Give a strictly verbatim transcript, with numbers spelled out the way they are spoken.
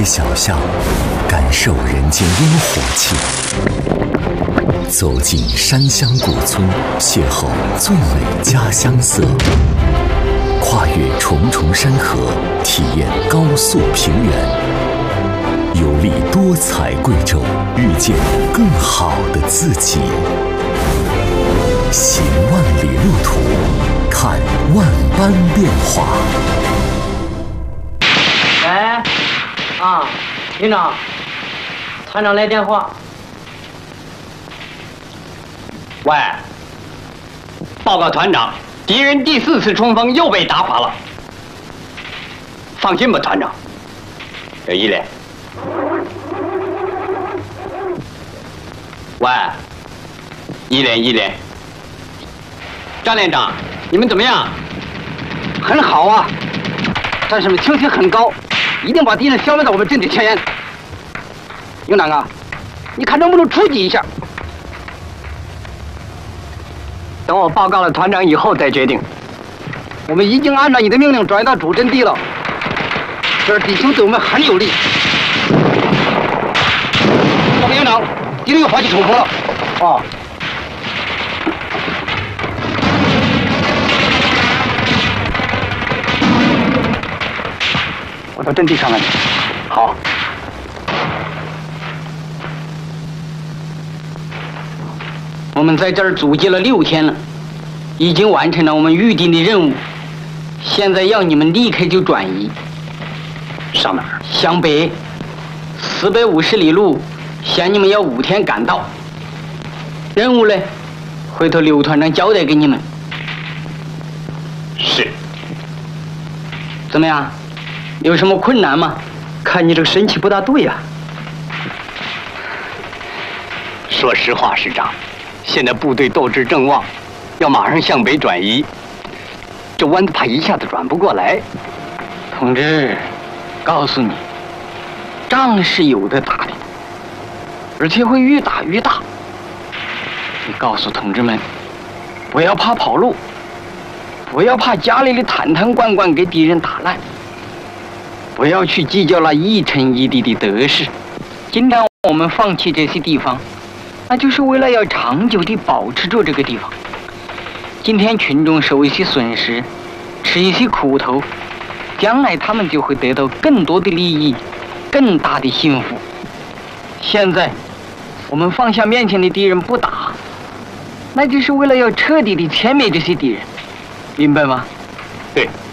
小巷，感受人间烟火气；走进山乡古村，邂逅最美家乡色；跨越重重山河，体验高速平原；游历多彩贵州，遇见更好的自己。行万里路途，看万般变化。 哎，啊，营长，团长来电话。 喂，报告团长，敌人第四次冲锋又被打垮了。放心吧，团长。这一连。喂，一连一连。张连长，你们怎么样？ 很好啊，战士们情绪很高，一定把敌人消灭到我们阵地前沿。营长啊，你看能不能出击一下？ 等我报告了团长以后再决定。 我们已经按照你的命令转移到主阵地了，这儿敌情对我们很有利。报告营长，敌人又发起冲锋了。哦。我到阵地上来。好。我们在这儿阻击了六天了，已经完成了我们预定的任务。现在要你们立刻就转移。 上哪儿？ 向北，四百五十里路，限你们要五天赶到。任务呢，回头刘团长交代给你们。 是。 怎么样？有什么困难吗？ 看你这个神气不大对呀、啊。说实话，师长，现在部队斗志正旺，要马上向北转移，这弯子怕一下子转不过来。 同志，告诉你，仗是有的打的，而且会越打越大。你告诉同志们，不要怕跑路，不要怕家里的坛坛罐罐给敌人打烂。不要去计较那一城一地的得失。今天我们放弃这些地方，那就是为了要长久地保持住这个地方。今天群众受一些损失，吃一些苦头，将来他们就会得到更多的利益，更大的幸福。现在我们放下面前的敌人不打，那就是为了要彻底地歼灭这些敌人，明白吗？ 对。